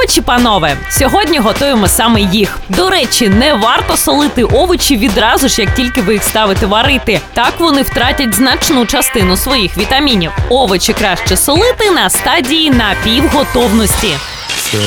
Овочі, панове, сьогодні готуємо саме їх. До речі, не варто солити овочі відразу ж, як тільки ви їх ставите варити. Так вони втратять значну частину своїх вітамінів. Овочі краще солити на стадії напівготовності.